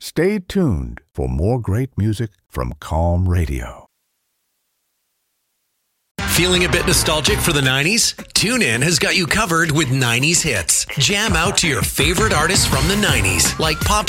Stay tuned for more great music from Calm Radio. Feeling a bit nostalgic for the 90s? TuneIn has got you covered with 90s hits. Jam out to your favorite artists from the 90s, like pop